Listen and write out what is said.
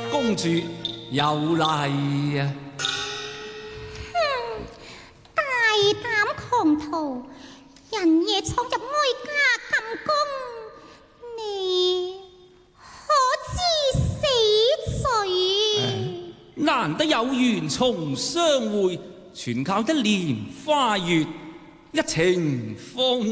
公主有禮啊！ 大膽狂徒，人夜闖入哀家禁宮，你可知死罪？ 難得有緣重相會，全靠一蓮花月，一情風